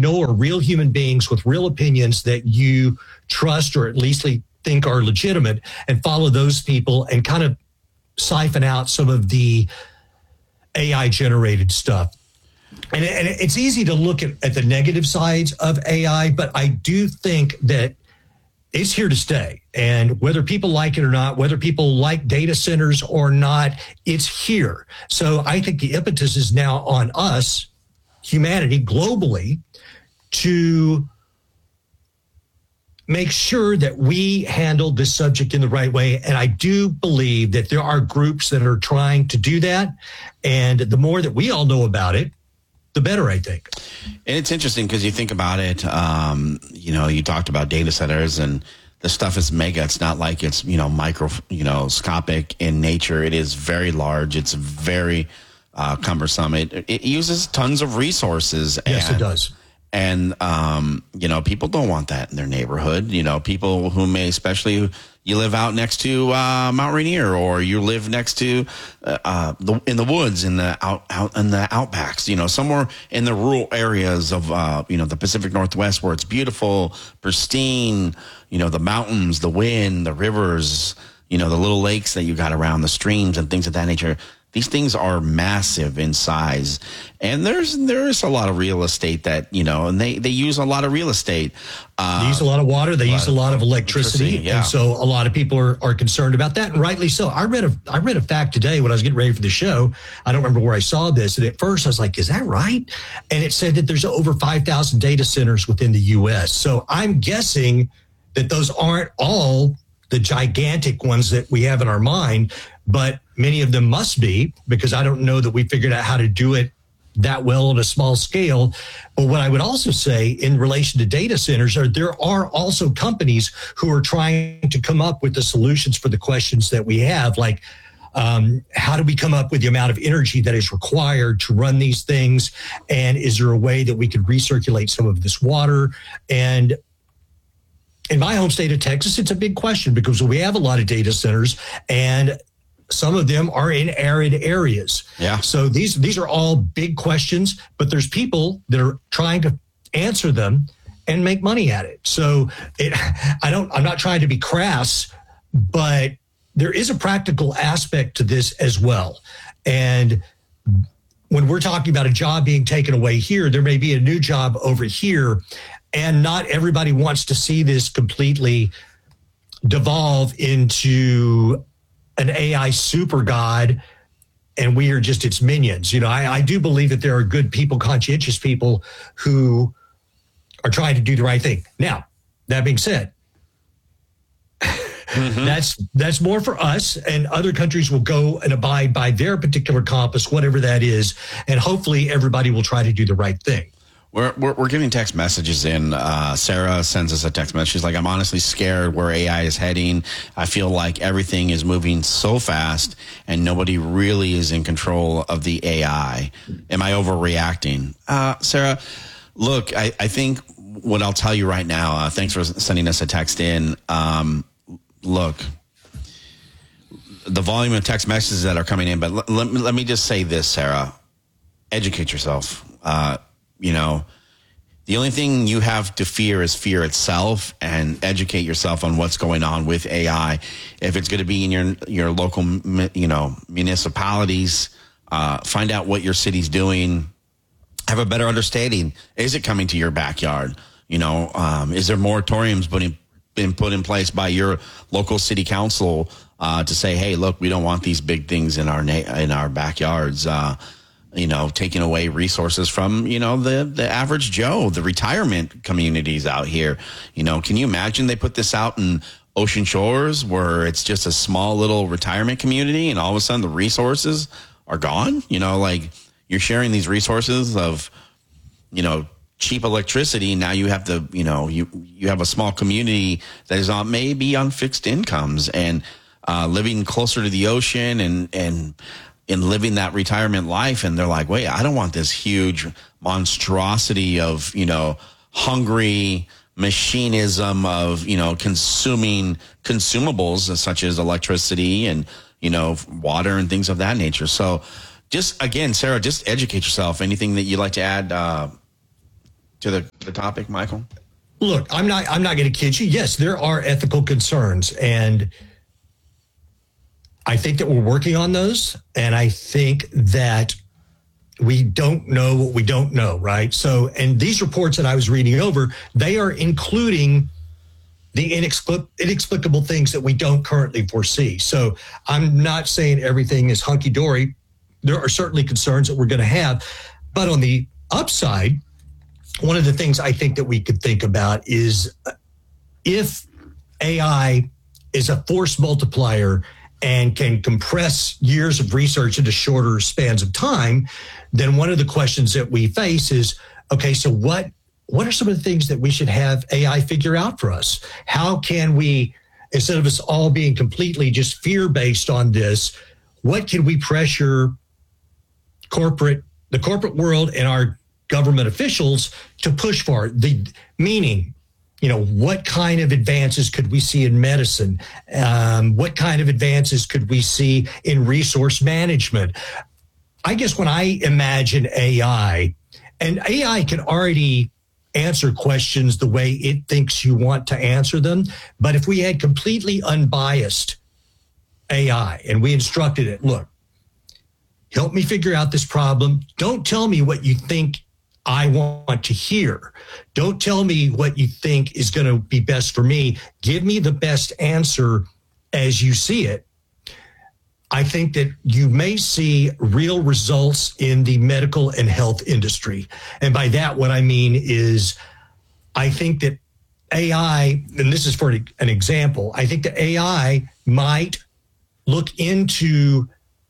know are real human beings with real opinions that you trust or at least think are legitimate, and follow those people and kind of siphon out some of the AI generated stuff. And it's easy to look at the negative sides of AI, but I do think that it's here to stay. And whether people like it or not, whether people like data centers or not, it's here. So I think the impetus is now on us, humanity globally, to make sure that we handle this subject in the right way. And I do believe that there are groups that are trying to do that. And the more that we all know about it, the better, I think. And it's interesting because you think about it, you talked about data centers, and the stuff is mega. It's not like it's, microscopic in nature. It is very large. It's very cumbersome. It uses tons of resources. Yes, it does. And, people don't want that in their neighborhood. People who may, especially you live out next to Mount Rainier, or you live next to in the woods, in the out in the outbacks, somewhere in the rural areas of, the Pacific Northwest, where it's beautiful, pristine, the mountains, the wind, the rivers, the little lakes that you got around, the streams and things of that nature. These things are massive in size, and there is a lot of real estate that, and they use a lot of real estate. They use a lot of water. They use a lot of electricity. Yeah. And so a lot of people are concerned about that, and rightly so. I read a fact today when I was getting ready for the show. I don't remember where I saw this. And at first I was like, is that right? And it said that there's over 5,000 data centers within the U.S. So I'm guessing that those aren't all the gigantic ones that we have in our mind, but many of them must be, because I don't know that we figured out how to do it that well on a small scale. But what I would also say in relation to data centers there are also companies who are trying to come up with the solutions for the questions that we have, like how do we come up with the amount of energy that is required to run these things? And is there a way that we could recirculate some of this water? And in my home state of Texas, it's a big question because we have a lot of data centers, and some of them are in arid areas. Yeah. So these are all big questions, but there's people that are trying to answer them and make money at it. So I'm not trying to be crass, but there is a practical aspect to this as well. And when we're talking about a job being taken away here, there may be a new job over here, and not everybody wants to see this completely devolve into an AI super god, and we are just its minions. I do believe that there are good people, conscientious people who are trying to do the right thing. Now, that being said, that's more for us, and other countries will go and abide by their particular compass, whatever that is, and hopefully everybody will try to do the right thing. We're getting text messages in. Sarah sends us a text message. She's like, I'm honestly scared where AI is heading. I feel like everything is moving so fast and nobody really is in control of the AI. Am I overreacting? Sarah, look, I think what I'll tell you right now, thanks for sending us a text in. Look, the volume of text messages that are coming in, but let me just say this, Sarah. Educate yourself. The only thing you have to fear is fear itself, and educate yourself on what's going on with AI. If it's going to be in your local, municipalities, find out what your city's doing. Have a better understanding. Is it coming to your backyard? Is there moratoriums been put in place by your local city council to say, hey, look, we don't want these big things in our backyards. Taking away resources from, the average Joe, the retirement communities out here. Can you imagine they put this out in Ocean Shores where it's just a small little retirement community and all of a sudden the resources are gone? You're sharing these resources of, cheap electricity. Now you have to, you have a small community that is maybe on fixed incomes and living closer to the ocean and living that retirement life, and they're like, wait, I don't want this huge monstrosity of, hungry machinism of, consuming consumables such as electricity and, water and things of that nature. So just, again, Sarah, just educate yourself. Anything that you'd like to add to the topic, Michael? Look, I'm not going to kid you. Yes, there are ethical concerns, and I think that we're working on those. And I think that we don't know what we don't know, right? So, and these reports that I was reading over, they are including the inexplicable things that we don't currently foresee. So I'm not saying everything is hunky-dory. There are certainly concerns that we're going to have. But on the upside, one of the things I think that we could think about is if AI is a force multiplier and can compress years of research into shorter spans of time, then one of the questions that we face is, okay, so what are some of the things that we should have AI figure out for us? How can we, instead of us all being completely just fear-based on this, what can we pressure the corporate world and our government officials to push for? Meaning, what kind of advances could we see in medicine? What kind of advances could we see in resource management? I guess when I imagine AI, and AI can already answer questions the way it thinks you want to answer them, but if we had completely unbiased AI and we instructed it, look, help me figure out this problem. Don't tell me what you think I want to hear. Don't tell me what you think is going to be best for me. Give me the best answer as you see it. I think that you may see real results in the medical and health industry. And by that, what I mean is I think that AI, and this is for an example, I think that AI might look into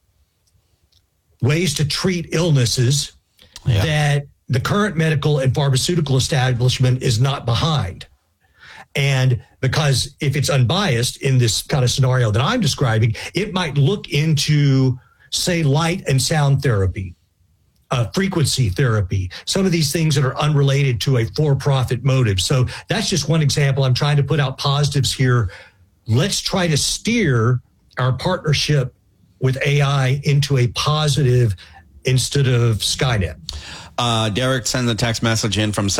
ways to treat illnesses that the current medical and pharmaceutical establishment is not behind. And because if it's unbiased in this kind of scenario that I'm describing, it might look into, say, light and sound therapy, frequency therapy, some of these things that are unrelated to a for-profit motive. So that's just one example. I'm trying to put out positives here. Let's try to steer our partnership with AI into a positive instead of Skynet. Derek sends a text message in from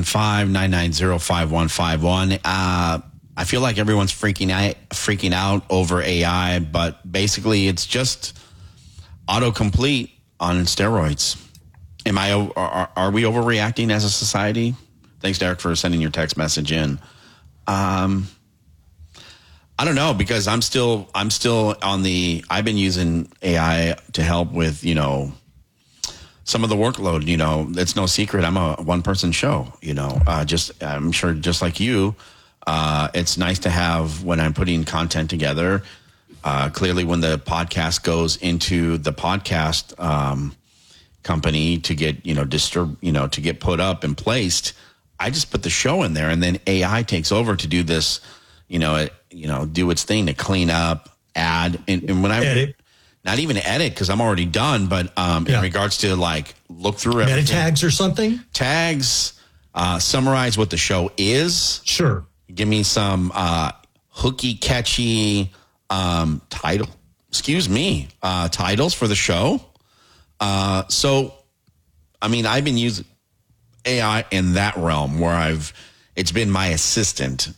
775-990-5151. I feel like everyone's freaking out over AI, but basically it's just autocomplete on steroids. Are we overreacting as a society? Thanks, Derek, for sending your text message in. I don't know, because I'm still on I've been using AI to help with, some of the workload. It's no secret. I'm a one-person show, I'm sure just like you, it's nice to have when I'm putting content together. Clearly when the podcast goes into the podcast, company to get, to get put up and placed, I just put the show in there and then AI takes over to do this, do its thing to clean up, add, and when I edit. Not even edit because I'm already done, but in regards to look through everything. Meta tags or something? Tags, summarize what the show is. Sure. Give me some hooky, catchy titles for the show. So, I've been using AI in that realm where it's been my assistant.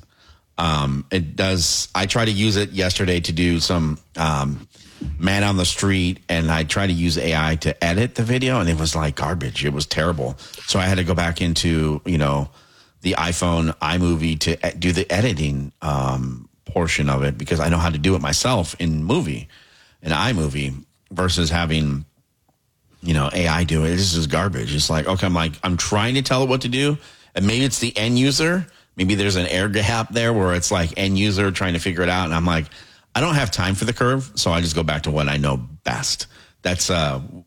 I tried to use it yesterday to do some man on the street, and I tried to use AI to edit the video, and it was like garbage. It was terrible. So I had to go back into, the iPhone iMovie to do the editing portion of it because I know how to do it myself in iMovie versus having, AI do it. This is garbage. It's like, okay, I'm trying to tell it what to do, and maybe it's the end user. Maybe there's an air gap there where it's like end user trying to figure it out. And I'm like, I don't have time for the curve. So I just go back to what I know best. That's that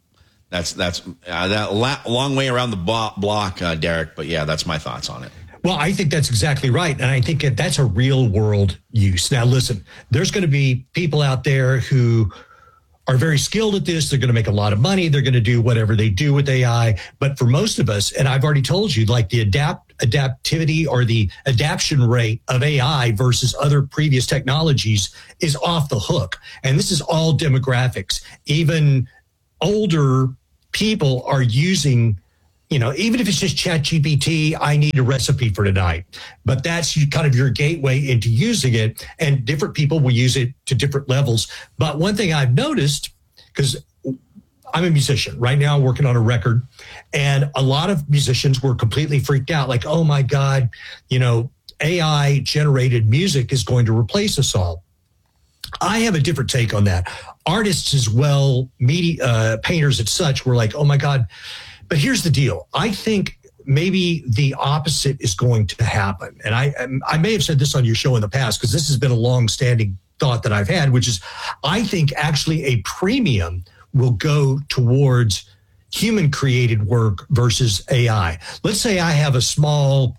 long way around the block, Derek. But yeah, that's my thoughts on it. Well, I think that's exactly right. And I think that's a real world use. Now, listen, there's going to be people out there who are very skilled at this. They're going to make a lot of money. They're going to do whatever they do with AI. But for most of us, and I've already told you, like the adaptivity or the adaption rate of AI versus other previous technologies is off the hook. And this is all demographics. Even older people are using, even if it's just ChatGPT, I need a recipe for tonight. But that's kind of your gateway into using it. And different people will use it to different levels. But one thing I've noticed, because I'm a musician right now, working on a record, and a lot of musicians were completely freaked out. Like, oh my God, AI generated music is going to replace us all. I have a different take on that. Artists as well, media painters and such were like, oh my God. But here's the deal. I think maybe the opposite is going to happen. And I may have said this on your show in the past, because this has been a long-standing thought that I've had, which is I think actually a premium will go towards human created work versus AI. Let's say I have a small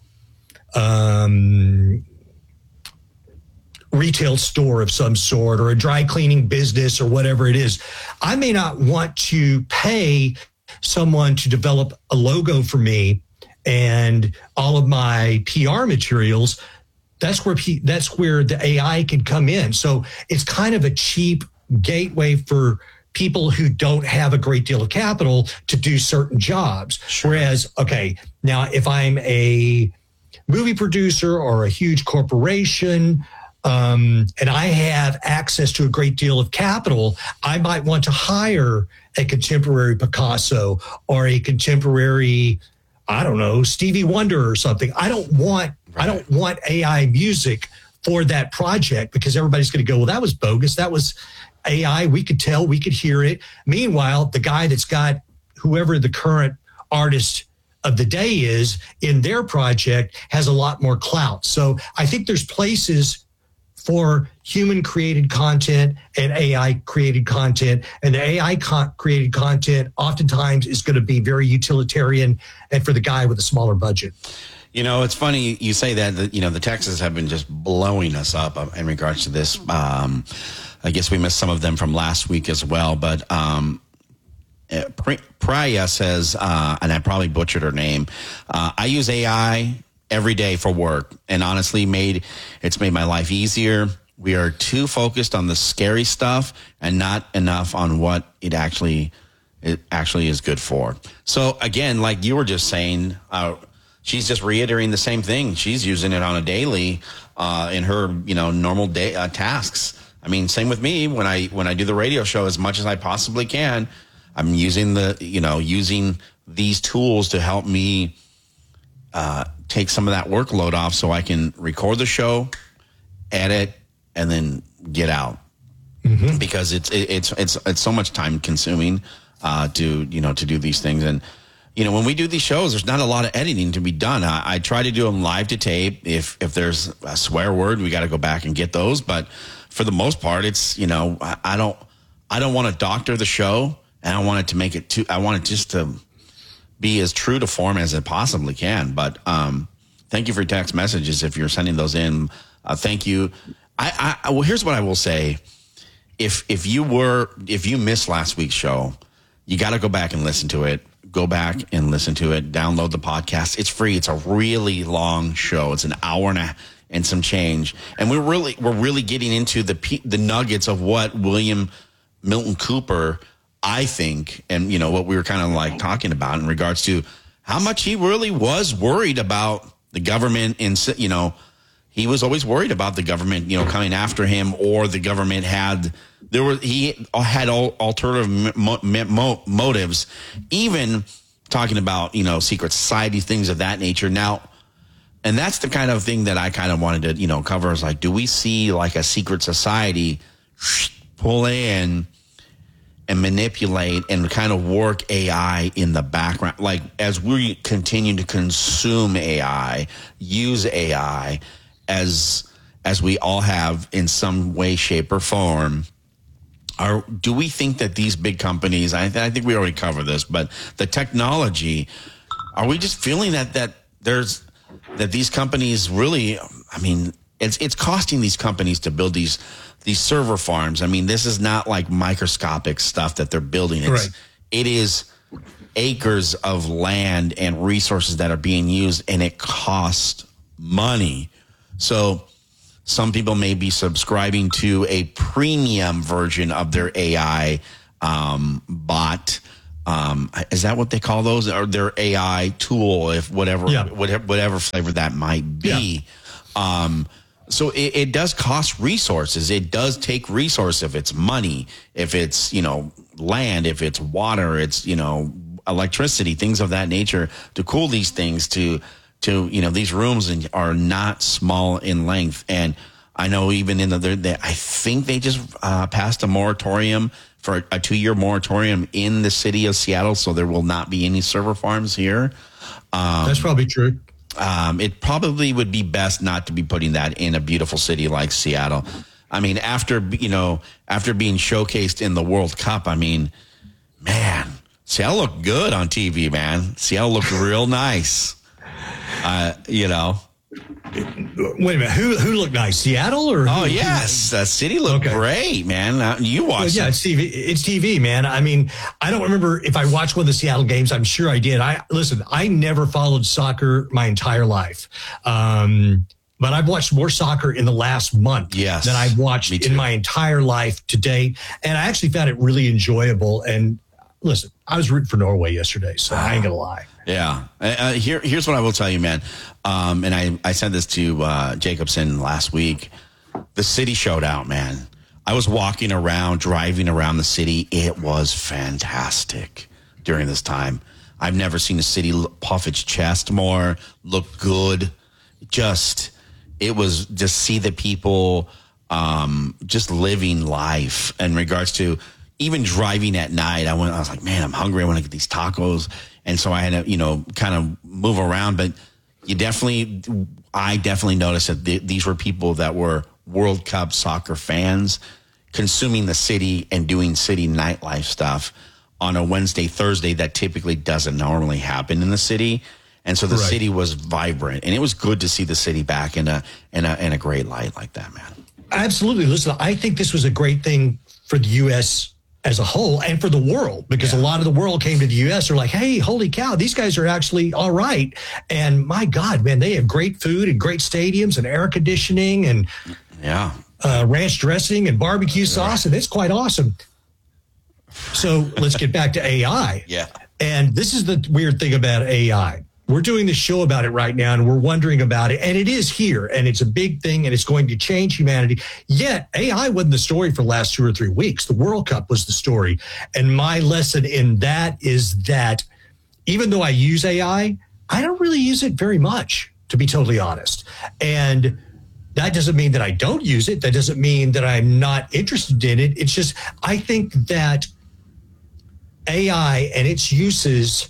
retail store of some sort, or a dry cleaning business, or whatever it is. I may not want to pay someone to develop a logo for me and all of my PR materials. That's where the AI can come in. So it's kind of a cheap gateway for people who don't have a great deal of capital to do certain jobs. Sure. Whereas, okay, now if I'm a movie producer or a huge corporation, and I have access to a great deal of capital, I might want to hire a contemporary Picasso or a contemporary, I don't know, Stevie Wonder or something. I don't want AI music for that project, because everybody's going to go, well, that was bogus. That was AI. We could tell, we could hear it. Meanwhile, the guy that's got whoever the current artist of the day is in their project has a lot more clout. So I think there's places for human created content and AI created content. And the AI created content oftentimes is going to be very utilitarian and for the guy with a smaller budget. It's funny you say that, the Texans have been just blowing us up in regards to this. I guess we missed some of them from last week as well. But Priya says, and I probably butchered her name, I use AI every day for work, and honestly it's made my life easier. We are too focused on the scary stuff and not enough on what it actually is good for. So again, like you were just saying, she's just reiterating the same thing. She's using it on a daily in her normal day tasks. I mean, same with me when I do the radio show as much as I possibly can. I'm using using these tools to help me take some of that workload off, so I can record the show, edit, and then get out. Mm-hmm. Because it's so much time consuming to do these things. And when we do these shows, there's not a lot of editing to be done. I try to do them live to tape. If there's a swear word, we got to go back and get those. But for the most part, it's I don't want to doctor the show, and I want it to make it I want it just to be as true to form as it possibly can. But thank you for your text messages. If you're sending those in, thank you. Well, here's what I will say. If you missed last week's show, you got to go back and listen to it. Go back and listen to it. Download the podcast. It's free. It's a really long show. It's an hour and some change. And we're really getting into the nuggets of what William Milton Cooper, I think, and what we were kind of like talking about in regards to how much he really was worried about the government. He was always worried about the government, coming after him, or the government he had alternative motives, even talking about, secret society, things of that nature. Now, and that's the kind of thing that I kind of wanted to, cover, is like, do we see like a secret society pull in and manipulate and kind of work AI in the background? Like, as we continue to consume AI, use AI, as we all have in some way, shape, or form, do we think that these big companies, I think we already covered this, but the technology, are we just feeling that these companies really, I mean, it's costing these companies to build these server farms. I mean, this is not like microscopic stuff that they're building. It is acres of land and resources that are being used, and it costs money. So some people may be subscribing to a premium version of their AI bot Is that what they call those? Or their AI tool, if whatever flavor that might be. Yeah. So it does cost resources. It does take resource if it's money, if it's, land, if it's water, it's, electricity, things of that nature to cool these things to these rooms are not small in length. And I know even I think they just passed a moratorium for a 2-year moratorium in the city of Seattle. So there will not be any server farms here. That's probably true. It probably would be best not to be putting that in a beautiful city like Seattle. I mean, after being showcased in the World Cup, I mean, man, Seattle looked good on TV, man. Seattle looked real nice. Wait a minute. Who looked nice? Seattle or? Oh, yes. The city looked great, man. You watched it. It's TV. It's TV, man. I mean, I don't remember if I watched one of the Seattle games. I'm sure I did. I never followed soccer my entire life. But I've watched more soccer in the last month than I've watched in my entire life to date. And I actually found it really enjoyable. And listen, I was rooting for Norway yesterday, so I ain't going to lie. Yeah. Here's what I will tell you, man. And I said this to Jacobson last week. The city showed out, man. I was driving around the city. It was fantastic during this time. I've never seen a city puff its chest more, look good. It was just see the people just living life in regards to even driving at night. I was like, man, I'm hungry. I want to get these tacos. And so I had to, kind of move around. But I definitely noticed that these were people that were World Cup soccer fans consuming the city and doing city nightlife stuff on a Wednesday, Thursday that typically doesn't normally happen in the city. And so the city was vibrant, and it was good to see the city back in a great light like that, man. Absolutely. Listen, I think this was a great thing for the U.S. as a whole and for the world, because a lot of the world came to the U.S. They're like, hey, holy cow, these guys are actually all right. And my God, man, they have great food and great stadiums and air conditioning and ranch dressing and barbecue sauce. And it's quite awesome. So let's get back to AI. Yeah. And this is the weird thing about AI. We're doing this show about it right now, and we're wondering about it. And it is here, and it's a big thing, and it's going to change humanity. Yet, AI wasn't the story for the last 2 or 3 weeks. The World Cup was the story. And my lesson in that is that even though I use AI, I don't really use it very much, to be totally honest. And that doesn't mean that I don't use it. That doesn't mean that I'm not interested in it. It's just, I think that AI and its uses,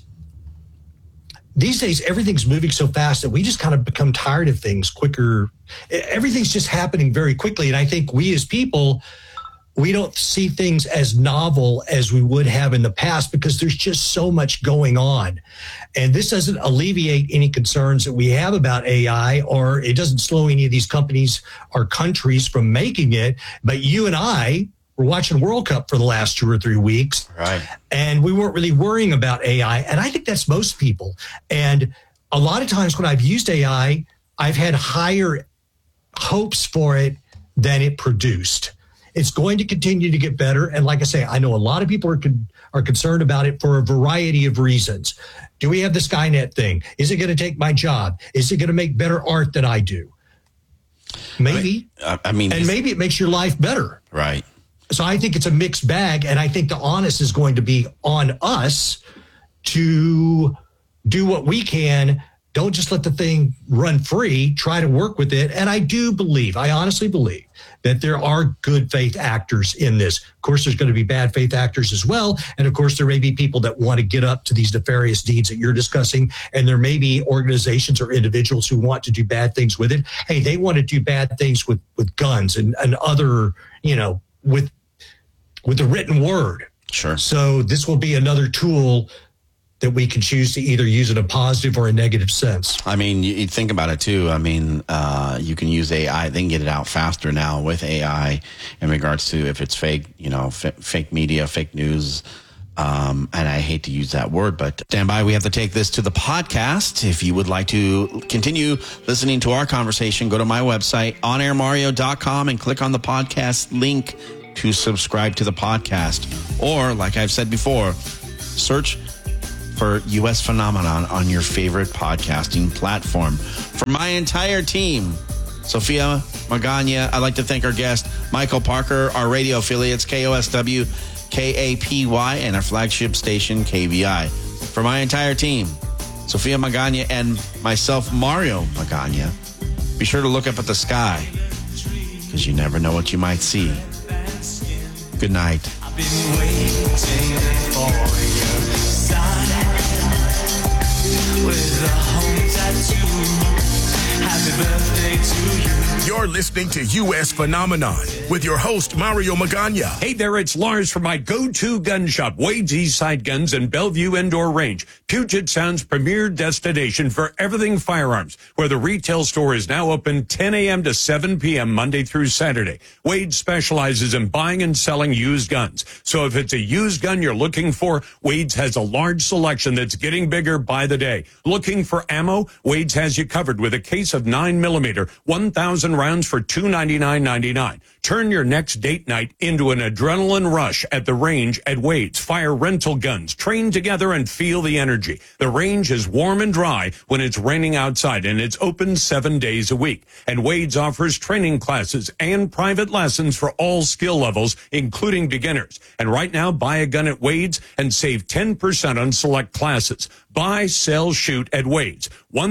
these days, everything's moving so fast that we just kind of become tired of things quicker. Everything's just happening very quickly. And I think we as people, we don't see things as novel as we would have in the past because there's just so much going on. And this doesn't alleviate any concerns that we have about AI, or it doesn't slow any of these companies or countries from making it. But you and I were watching World Cup for the last 2 or 3 weeks. Right. And we weren't really worrying about AI. And I think that's most people. And a lot of times when I've used AI, I've had higher hopes for it than it produced. It's going to continue to get better. And like I say, I know a lot of people are concerned about it for a variety of reasons. Do we have the Skynet thing? Is it going to take my job? Is it going to make better art than I do? Maybe. And maybe it makes your life better. Right. So I think it's a mixed bag, and I think the onus is going to be on us to do what we can. Don't just let the thing run free. Try to work with it. And I honestly believe that there are good faith actors in this. Of course, there's going to be bad faith actors as well. And of course, there may be people that want to get up to these nefarious deeds that you're discussing. And there may be organizations or individuals who want to do bad things with it. Hey, they want to do bad things with guns and other, with the written word. Sure. So this will be another tool that we can choose to either use in a positive or a negative sense. I mean, you think about it too. I mean, you can use AI. They can get it out faster now with AI in regards to if it's fake, fake media, fake news. And I hate to use that word, but stand by. We have to take this to the podcast. If you would like to continue listening to our conversation, go to my website, onairmario.com, and click on the podcast link to subscribe to the podcast. Or, like I've said before, Search for U.S. Phenomenon on your favorite podcasting platform. For my entire team, Sophia Magana, I'd like to thank our guest, Michael Parker, our radio affiliates, KOSW, KAPY, and our flagship station, KVI. For my entire team, Sophia Magana and myself, Mario Magana, be sure to look up at the sky, because you never know what you might see. Good night. I've been waiting for your sign with a home tattoo. Happy birthday to you. You're listening to U.S. Phenomenon with your host, Mario Magana. Hey there, it's Lars from my go-to gun shop, Wade's Eastside Guns and Bellevue Indoor Range, Puget Sound's premier destination for everything firearms, where the retail store is now open 10 a.m. to 7 p.m. Monday through Saturday. Wade specializes in buying and selling used guns. So if it's a used gun you're looking for, Wade's has a large selection that's getting bigger by the day. Looking for ammo? Wade's has you covered with a case of 9mm, 1,000 rounds for $299.99. Turn your next date night into an adrenaline rush at the range at Wade's. Fire rental guns, train together and feel the energy. The range is warm and dry when it's raining outside, and it's open 7 days a week. And Wade's offers training classes and private lessons for all skill levels, including beginners. And right now, buy a gun at Wade's and save 10% on select classes. Buy, sell, shoot at Wade's,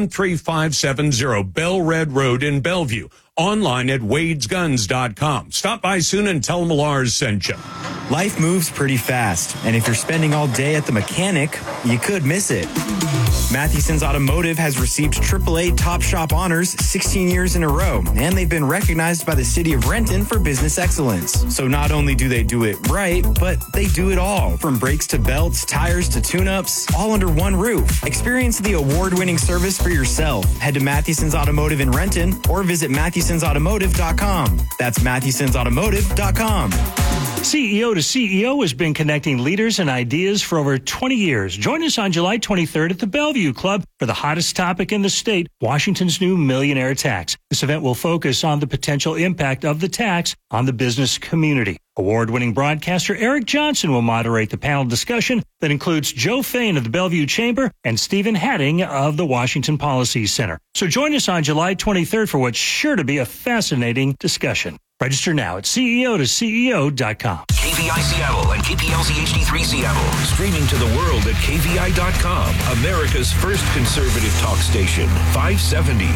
13570 Bell Red Road in Bellevue. Online at wadesguns.com. Stop by soon and tell them Lars sent you. Life moves pretty fast, and if you're spending all day at the mechanic, you could miss it. Matheson's Automotive has received AAA Top Shop honors 16 years in a row, and they've been recognized by the city of Renton for business excellence. So not only do they do it right, but they do it all, from brakes to belts, tires to tune-ups, all under one roof. Experience the award-winning service for yourself. Head to Matheson's Automotive in Renton or visit Matheson'sAutomotive.com. That's Matheson'sAutomotive.com. CEO to CEO has been connecting leaders and ideas for over 20 years. Join us on July 23rd at the Bellevue Club for the hottest topic in the state, Washington's new millionaire tax. This event will focus on the potential impact of the tax on the business community. Award-winning broadcaster Eric Johnson will moderate the panel discussion that includes Joe Fain of the Bellevue Chamber and Stephen Hatting of the Washington Policy Center. So join us on July 23rd for what's sure to be a fascinating discussion. Register now at CEO2CEO.com. KVI Seattle and KPLZ HD3 Seattle. Streaming to the world at KVI.com. America's first conservative talk station. 570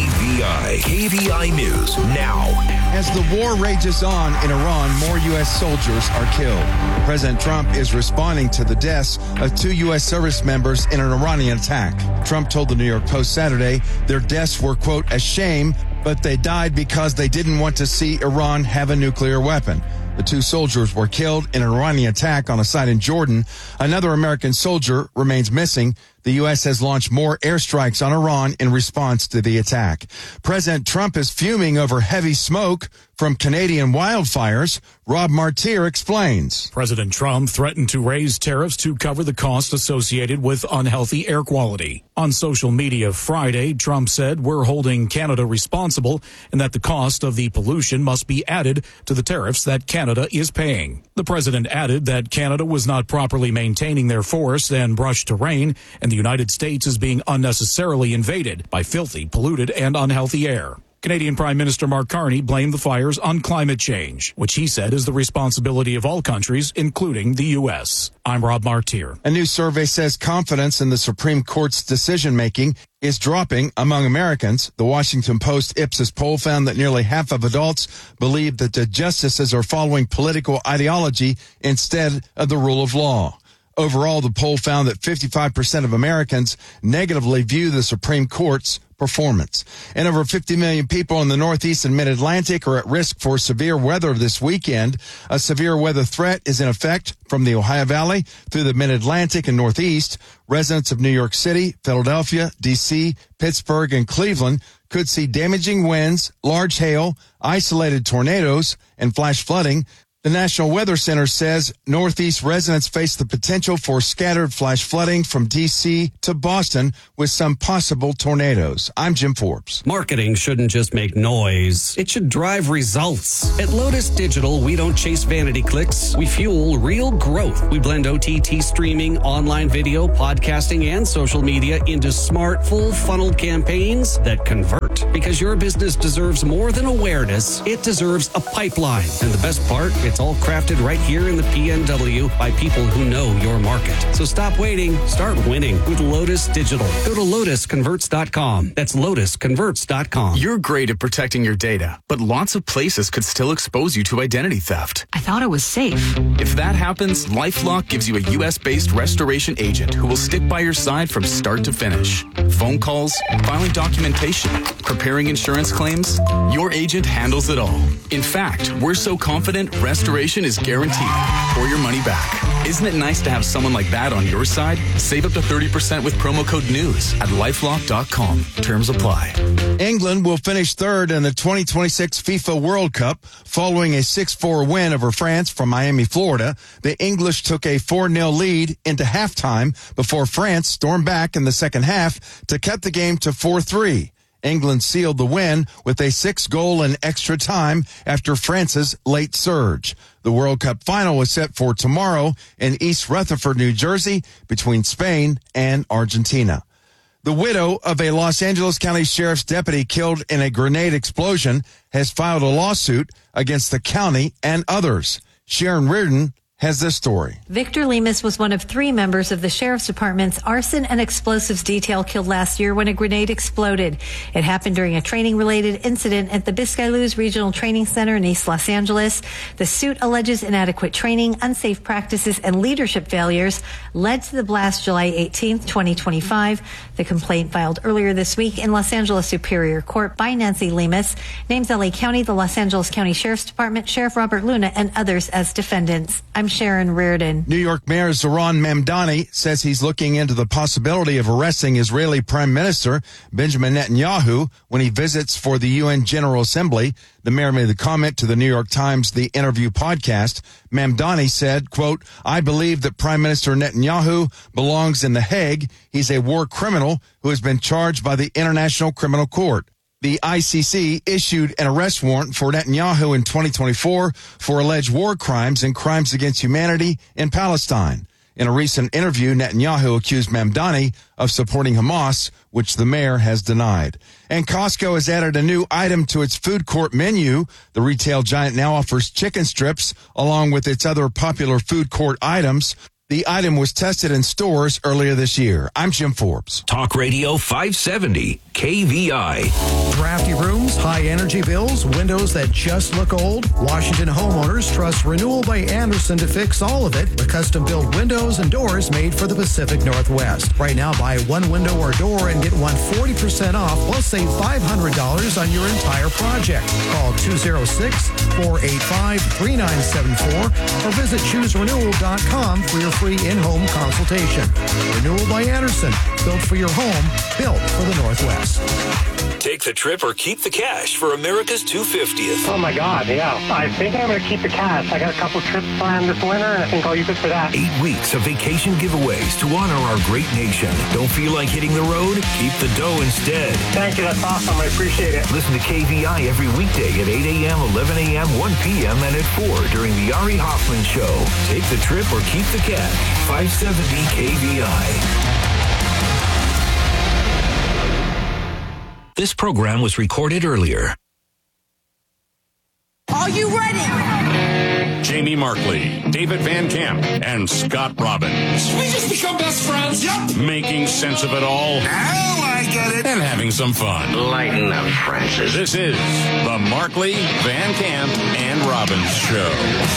KVI. KVI News now. As the war rages on in Iran, more U.S. soldiers are killed. President Trump is responding to the deaths of 2 U.S. service members in an Iranian attack. Trump told the New York Post Saturday their deaths were, quote, a shame, but they died because they didn't want to see Iran have a nuclear weapon. The 2 soldiers were killed in an Iranian attack on a site in Jordan. Another American soldier remains missing. The U.S. has launched more airstrikes on Iran in response to the attack. President Trump is fuming over heavy smoke from Canadian wildfires. Rob Martier explains. President Trump threatened to raise tariffs to cover the cost associated with unhealthy air quality. On social media Friday, Trump said we're holding Canada responsible and that the cost of the pollution must be added to the tariffs that Canada is paying. The president added that Canada was not properly maintaining their forests and brush terrain, and the United States is being unnecessarily invaded by filthy, polluted, and unhealthy air. Canadian Prime Minister Mark Carney blamed the fires on climate change, which he said is the responsibility of all countries, including the U.S. I'm Rob Martier. A new survey says confidence in the Supreme Court's decision-making is dropping among Americans. The Washington Post Ipsos poll found that nearly half of adults believe that the justices are following political ideology instead of the rule of law. Overall, the poll found that 55% of Americans negatively view the Supreme Court's performance. And over 50 million people in the Northeast and Mid-Atlantic are at risk for severe weather this weekend. A severe weather threat is in effect from the Ohio Valley through the Mid-Atlantic and Northeast. Residents of New York City, Philadelphia, D.C., Pittsburgh, and Cleveland could see damaging winds, large hail, isolated tornadoes, and flash flooding. The National Weather Center says Northeast residents face the potential for scattered flash flooding from D.C. to Boston with some possible tornadoes. I'm Jim Forbes. Marketing shouldn't just make noise. It should drive results. At Lotus Digital, we don't chase vanity clicks. We fuel real growth. We blend OTT streaming, online video, podcasting, and social media into smart, full funnel campaigns that convert. Because your business deserves more than awareness. It deserves a pipeline. And the best part, it's all crafted right here in the PNW by people who know your market. So stop waiting. Start winning with Lotus Digital. Go to lotusconverts.com. That's lotusconverts.com. You're great at protecting your data, but lots of places could still expose you to identity theft. I thought it was safe. If that happens, LifeLock gives you a U.S.-based restoration agent who will stick by your side from start to finish. Phone calls, filing documentation, preparing insurance claims, your agent handles it all. In fact, we're so confident restoration is guaranteed or your money back. Isn't it nice to have someone like that on your side? Save up to 30% with promo code NEWS at lifelock.com. Terms apply. England will finish third in the 2026 FIFA World Cup following a 6-4 win over France from Miami, Florida. The English took a 4-0 lead into halftime before France stormed back in the second half to cut the game to 4-3. England sealed the win with a 6-goal in extra time after France's late surge. The World Cup final is set for tomorrow in East Rutherford, New Jersey, between Spain and Argentina. The widow of a Los Angeles County Sheriff's deputy killed in a grenade explosion has filed a lawsuit against the county and others. Sharon Reardon has this story. Victor Lemus was one of 3 members of the Sheriff's Department's arson and explosives detail killed last year when a grenade exploded. It happened during a training-related incident at the Biscayne Regional Training Center in East Los Angeles. The suit alleges inadequate training, unsafe practices, and leadership failures led to the blast July 18, 2025. The complaint filed earlier this week in Los Angeles Superior Court by Nancy Lemus names LA County, the Los Angeles County Sheriff's Department, Sheriff Robert Luna, and others as defendants. I'm Sharon Reardon. New York Mayor Zoran Mamdani says he's looking into the possibility of arresting Israeli Prime Minister Benjamin Netanyahu when he visits for the UN General Assembly. The mayor made the comment to the New York Times The Interview podcast. Mamdani said, quote, "I believe that Prime Minister Netanyahu belongs in The Hague. He's a war criminal who has been charged by the International Criminal Court." The ICC issued an arrest warrant for Netanyahu in 2024 for alleged war crimes and crimes against humanity in Palestine. In a recent interview, Netanyahu accused Mamdani of supporting Hamas, which the mayor has denied. And Costco has added a new item to its food court menu. The retail giant now offers chicken strips along with its other popular food court items. The item was tested in stores earlier this year. I'm Jim Forbes. Talk Radio 570, KVI. Drafty rooms, high energy bills, windows that just look old? Washington homeowners trust Renewal by Andersen to fix all of it with custom-built windows and doors made for the Pacific Northwest. Right now, buy one window or door and get 40% off, plus save $500 on your entire project. Call 206-485-3974 or visit ChooseRenewal.com for your free in-home consultation. Renewal by Andersen, built for your home, built for the Northwest. Take the trip or keep the cash for America's 250th. Oh my God, yeah. I think I'm going to keep the cash. I got a couple trips planned this winter, and I think I'll use it for that. 8 weeks of vacation giveaways to honor our great nation. Don't feel like hitting the road? Keep the dough instead. Thank you. That's awesome. I appreciate it. Listen to KVI every weekday at 8 a.m., 11 a.m., 1 p.m., and at 4 during the Ari Hoffman Show. Take the trip or keep the cash. 570 KVI. This program was recorded earlier. Are you ready? Jamie Markley, David Van Camp, and Scott Robbins. We just become best friends. Yep. Making sense of it all. Now I get it. And having some fun. Lighten up, Francis. This is the Markley, Van Camp, and Robbins Show.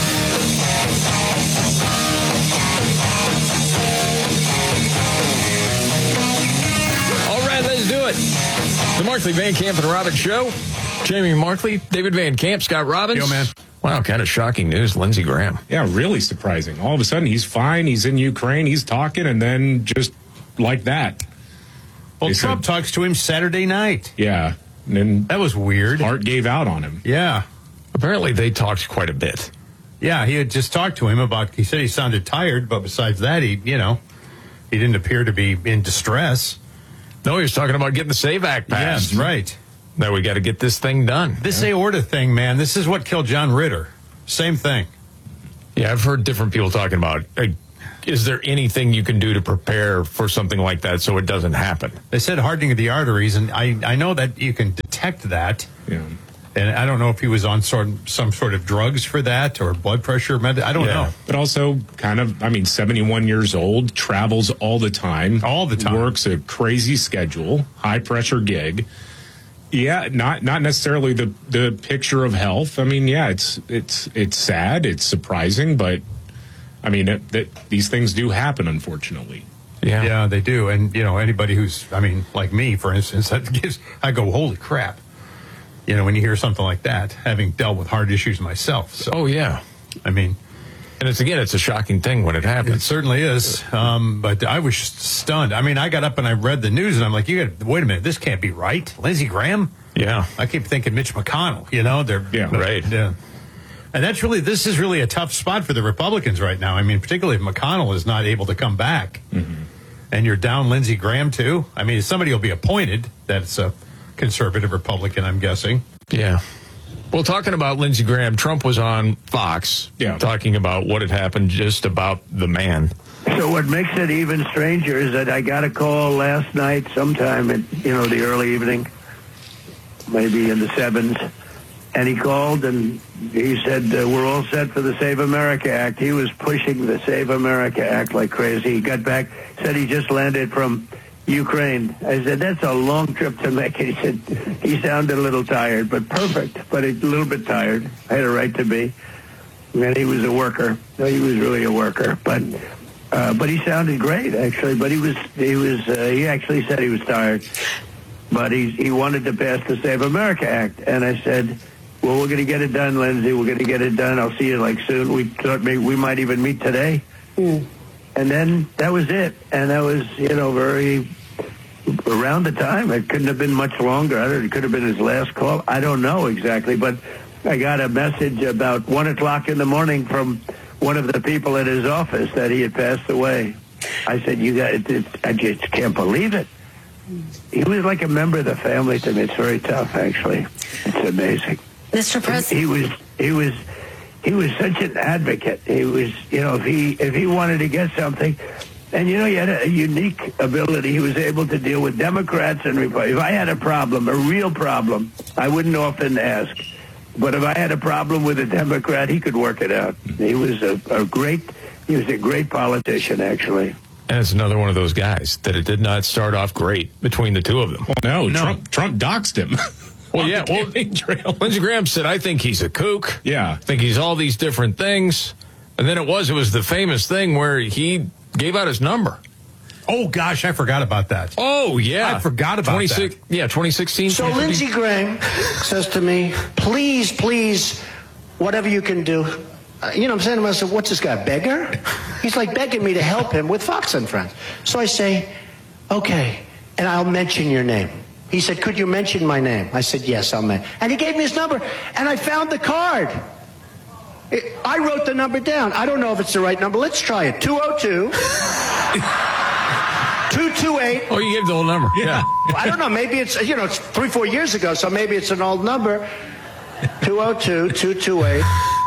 All right, let's do it. The Markley, Van Camp, and Robbins Show. Jamie Markley, David Van Camp, Scott Robbins. Yo, man. Wow, kind of shocking news. Lindsey Graham. Yeah, really surprising. All of a sudden, he's fine. He's in Ukraine. He's talking, and then just like that. Well, Trump talks to him Saturday night. Yeah. And then that was weird. Heart gave out on him. Yeah. Apparently, they talked quite a bit. Yeah, he had just talked to him about, he said he sounded tired, but besides that, he didn't appear to be in distress. No, he was talking about getting the SAVE Act passed. Yes, right. Now we got to get this thing done. This aorta thing, man, this is what killed John Ritter. Same thing. Yeah, I've heard different people talking about, is there anything you can do to prepare for something like that so it doesn't happen? They said hardening of the arteries, and I know that you can detect that. Yeah. And I don't know if he was on some sort of drugs for that or blood pressure. I don't know. But also 71 years old, travels all the time. All the time. Works a crazy schedule, high pressure gig. Yeah, not necessarily the picture of health. I mean, yeah, it's sad, it's surprising, but I mean, these things do happen, unfortunately. Yeah, they do. And, anybody who's, like me, for instance, I go, holy crap. When you hear something like that, having dealt with heart issues myself. So, oh, yeah. And it's a shocking thing when it happens. It certainly is. But I was stunned. I got up and I read the news and I'm like, wait a minute, this can't be right. Lindsey Graham? Yeah. I keep thinking Mitch McConnell, right. Yeah. And this is really a tough spot for the Republicans right now. Particularly if McConnell is not able to come back. Mm-hmm. And you're down Lindsey Graham, too. Somebody will be appointed that's a conservative Republican, I'm guessing. Yeah. Well, talking about Lindsey Graham, Trump was on Fox talking about what had happened, just about the man. So what makes it even stranger is that I got a call last night sometime at, the early evening, maybe in the 7s, and he called and he said, we're all set for the Save America Act. He was pushing the Save America Act like crazy. He got back, said he just landed from Ukraine. I said, that's a long trip to make. He said, he sounded a little tired, but perfect, but a little bit tired. I had a right to be. And he was a worker. No, he was really a worker. But he sounded great, actually. But he actually said he was tired. But he wanted to pass the Save America Act. And I said, well, we're going to get it done, Lindsey. We're going to get it done. I'll see you soon. We thought maybe we might even meet today. Mm. And then that was it. And that was, very around the time. It couldn't have been much longer. It could have been his last call. I don't know exactly. But I got a message about 1 o'clock in the morning from one of the people at his office that he had passed away. I said, I just can't believe it. He was like a member of the family to me. It's very tough, actually. It's amazing. Mr. President. He was such an advocate. He was, if he wanted to get something, and he had a unique ability. He was able to deal with Democrats and Republicans. If I had a problem, a real problem, I wouldn't often ask. But if I had a problem with a Democrat, he could work it out. He was a great politician, actually. And it's another one of those guys that it did not start off great between the two of them. Well, no. Trump doxed him. Well, yeah. Lindsey Graham said, I think he's a kook. Yeah. I think he's all these different things. And then it was the famous thing where he gave out his number. Oh, gosh, I forgot about that. Oh, yeah. I forgot about that. Yeah, 2016. So Lindsey Graham says to me, please, whatever you can do. I'm saying to myself, what's this guy, beggar? He's like begging me to help him with Fox and Friends. So I say, okay, and I'll mention your name. He said, could you mention my name? I said, yes, I'll mention. And he gave me his number, and I found the card. I wrote the number down. I don't know if it's the right number. Let's try it. 202 228. Oh, you gave the whole number. Yeah. Well, I don't know. Maybe it's, it's 3-4 years ago, so maybe it's an old number. 202 228.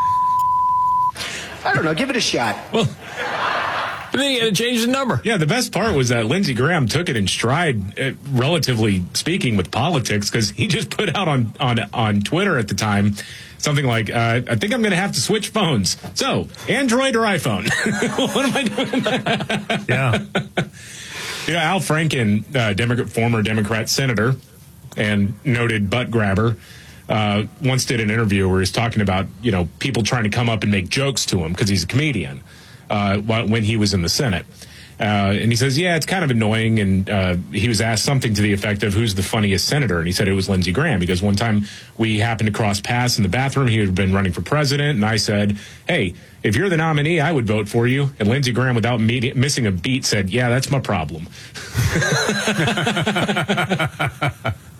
I don't know. Give it a shot. Well, and then he had to change the number. Yeah, the best part was that Lindsey Graham took it in stride, relatively speaking, with politics, because he just put out on Twitter at the time something like, I think I'm going to have to switch phones. So, Android or iPhone? What am I doing? Yeah. Al Franken, former Democrat senator and noted butt grabber, once did an interview where he's talking about, people trying to come up and make jokes to him because he's a comedian when he was in the Senate. And he says, yeah, it's kind of annoying. And he was asked something to the effect of who's the funniest senator. And he said it was Lindsey Graham, because one time we happened to cross paths in the bathroom. He had been running for president. And I said, hey, if you're the nominee, I would vote for you. And Lindsey Graham, without missing a beat, said, yeah, that's my problem.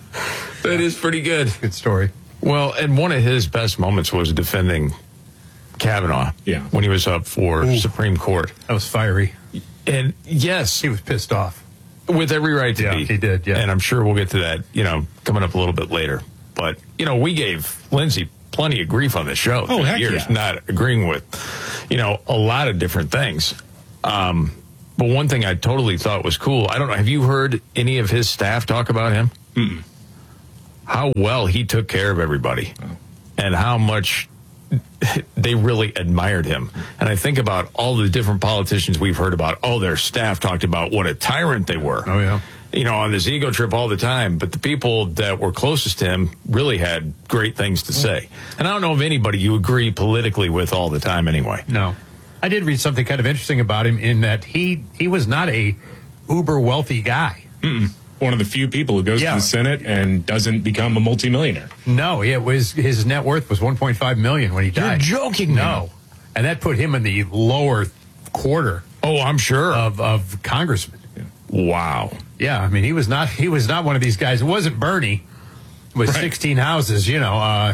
That is pretty good. Good story. Well, and one of his best moments was defending Kavanaugh when he was up for Supreme Court. That was fiery. And yes, he was pissed off. With every right to be. He did, yeah. And I'm sure we'll get to that, coming up a little bit later. But, we gave Lindsey plenty of grief on the show for years, not agreeing with, a lot of different things. But one thing I totally thought was cool, I don't know, have you heard any of his staff talk about him? Mm-mm. How well he took care of everybody and how much they really admired him. And I think about all the different politicians we've heard about. Their staff talked about what a tyrant they were. Oh, yeah. On this ego trip all the time. But the people that were closest to him really had great things to say. And I don't know of anybody you agree politically with all the time anyway. No. I did read something kind of interesting about him in that he was not a uber wealthy guy. Mm-mm. One of the few people who goes to the Senate and doesn't become a multimillionaire. No, his net worth was $1.5 million when he died. You're joking, no, and that put him in the lower quarter. Oh, I'm sure of congressmen. Wow. Yeah, I mean he was not one of these guys. It wasn't Bernie with 16 houses. No,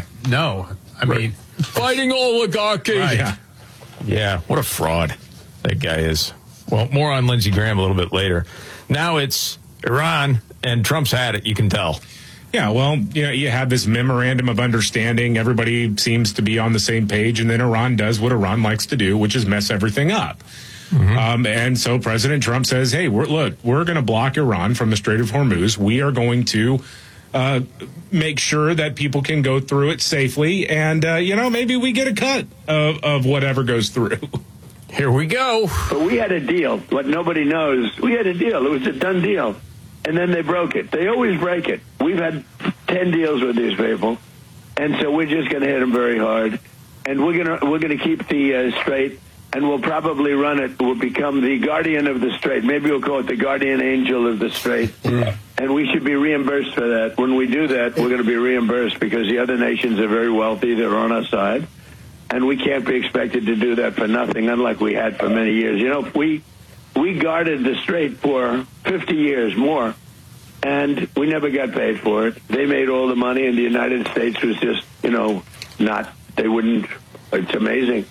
I mean fighting oligarchy. Right. Yeah, what a fraud that guy is. Well, more on Lindsey Graham a little bit later. Now it's Iran, and Trump's had it, you can tell. Yeah, well, you have this memorandum of understanding. Everybody seems to be on the same page, and then Iran does what Iran likes to do, which is mess everything up. Mm-hmm. And so President Trump says, hey, we're going to block Iran from the Strait of Hormuz. We are going to make sure that people can go through it safely, and, maybe we get a cut of whatever goes through. Here we go. But we had a deal. What nobody knows, we had a deal. It was a done deal. And then they broke it. They always break it. We've had 10 deals with these people. And so we're just going to hit them very hard. And we're going to keep the strait, and we'll probably run it. We'll become the guardian of the strait. Maybe we'll call it the guardian angel of the strait. Yeah. And we should be reimbursed for that. When we do that, we're going to be reimbursed because the other nations are very wealthy. They're on our side. And we can't be expected to do that for nothing, unlike we had for many years. We guarded the strait for 50 years more, and we never got paid for it. They made all the money, and the United States was just, they wouldn't. It's amazing.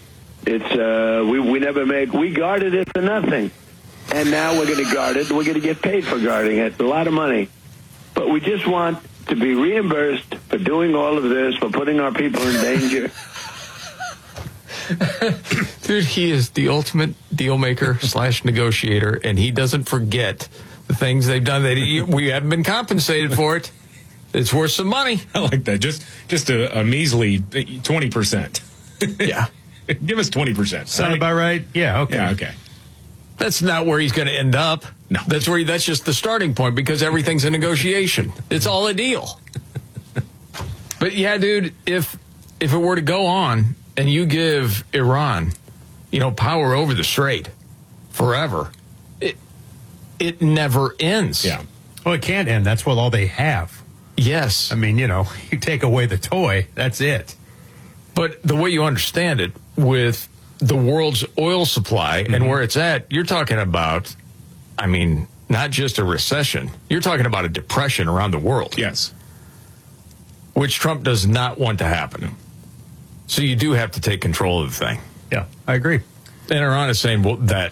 We guarded it for nothing. And now we're going to guard it. We're going to get paid for guarding it, a lot of money. But we just want to be reimbursed for doing all of this, for putting our people in danger. Dude, he is the ultimate deal maker / negotiator, and he doesn't forget the things they've done that we haven't been compensated for it. It's worth some money. I like that. Just a measly 20%. Yeah. Give us 20%. Sound about right? Yeah, okay. Yeah, okay. That's not where he's going to end up. No. That's just the starting point because everything's a negotiation. It's all a deal. But yeah, dude, if it were to go on and you give Iran, power over the strait forever, it never ends. Yeah. Well, it can't end. That's all they have. Yes. I mean, you take away the toy, that's it. But the way you understand it, with the world's oil supply and where it's at, you're talking about, not just a recession. You're talking about a depression around the world. Yes. Which Trump does not want to happen. So you do have to take control of the thing. Yeah, I agree. And Iran is saying,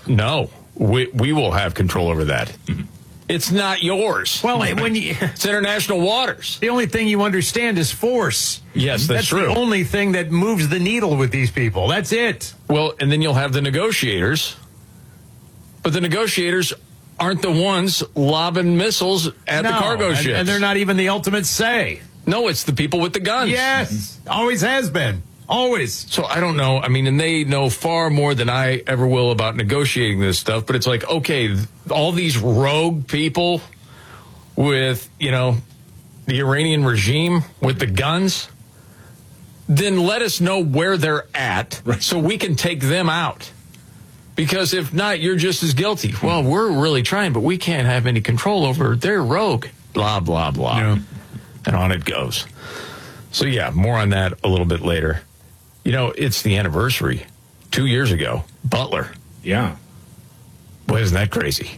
we will have control over that. Mm-hmm. It's not yours. Well, it's international waters. The only thing you understand is force. Yes, that's true. That's the only thing that moves the needle with these people. That's it. Well, and then you'll have the negotiators. But the negotiators aren't the ones lobbing missiles at the cargo ships. And they're not even the ultimate say. No, it's the people with the guns. Yes, always has been. Always. So I don't know. And they know far more than I ever will about negotiating this stuff. But it's like, okay, all these rogue people with, the Iranian regime with the guns, then let us know where they're at so we can take them out. Because if not, you're just as guilty. Well, we're really trying, but we can't have any control over their rogue. Blah, blah, blah. Yeah. And on it goes. So, yeah, more on that a little bit later. It's the anniversary. 2 years ago, Butler. Yeah. Boy, isn't that crazy?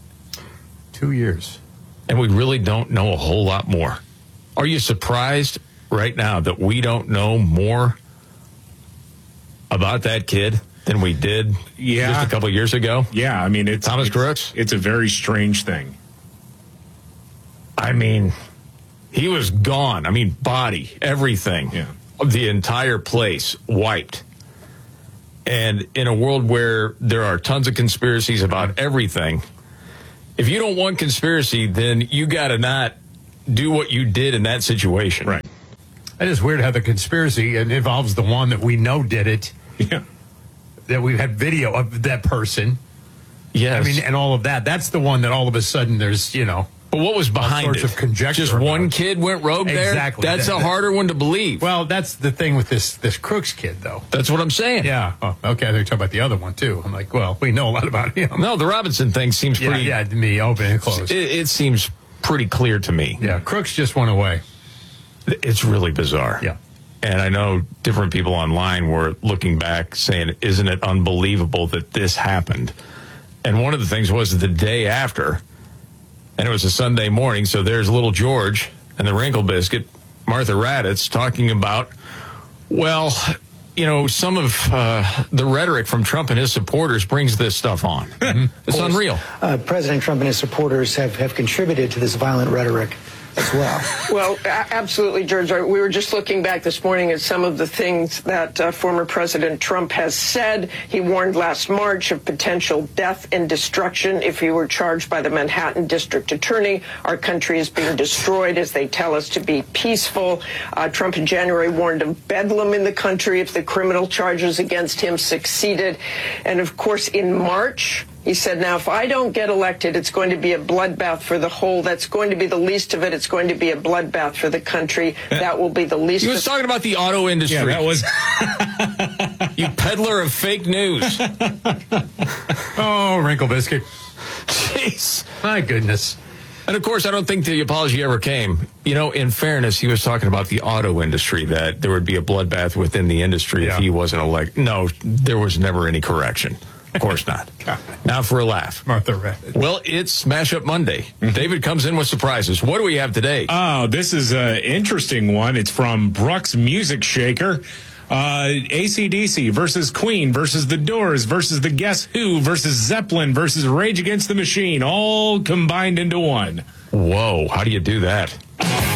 2 years. And we really don't know a whole lot more. Are you surprised right now that we don't know more about that kid than we did just a couple of years ago? Yeah, I mean, Thomas Crooks? It's a very strange thing. I mean, he was gone. I mean, body, everything. Yeah. The entire place wiped. And in a world where there are tons of conspiracies about everything, if you don't want conspiracy, then you got to not do what you did in that situation. Right. It is weird how the conspiracy involves the one that we know did it. Yeah. That we've had video of that person. Yes. I mean, and all of that. That's the one that all of a sudden there's, you know. But what was behind all sorts it? of conjecture. Just one kid went rogue there? Exactly. That's a harder one to believe. Well, that's the thing with this Crooks kid, though. That's what I'm saying. Yeah. Oh, okay. They're talking about the other one, too. I'm like, well, we know a lot about him. No, the Robinson thing seems pretty... Yeah, to me, open and closed. It seems pretty clear to me. Yeah, Crooks just went away. It's really bizarre. Yeah. And I know different people online were looking back saying, isn't it unbelievable that this happened? And one of the things was the day after, and it was a Sunday morning, so there's little George and the Wrinkle Biscuit, Martha Raddatz, talking about, well, you know, some of the rhetoric from Trump and his supporters brings this stuff on. It's unreal. President Trump and his supporters have contributed to this violent rhetoric as well. Well, absolutely, George. We were just looking back this morning at some of the things that former President Trump has said. He warned last March of potential death and destruction if he were charged by the Manhattan District Attorney. Our country is being destroyed as they tell us to be peaceful. Trump in January warned of bedlam in the country if the criminal charges against him succeeded. And, of course, in March, he said, now, if I don't get elected, it's going to be a bloodbath for the whole. That's going to be the least of it. It's going to be a bloodbath for the country. That will be the least. He was talking about the auto industry. Yeah, that was... You peddler of fake news. Oh, Wrinkle Biscuit. Jeez. My goodness. And, of course, I don't think the apology ever came. You know, in fairness, he was talking about the auto industry, that there would be a bloodbath within the industry if he wasn't elected. No, there was never any correction. Of course not. Now for a laugh. Martha Raddatz. Well, it's Smash Up Monday. David comes in with surprises. What do we have today? Oh, this is an interesting one. It's from Brooks Music Shaker. AC/DC versus Queen versus The Doors versus The Guess Who versus Zeppelin versus Rage Against the Machine, all combined into one. Whoa, how do you do that?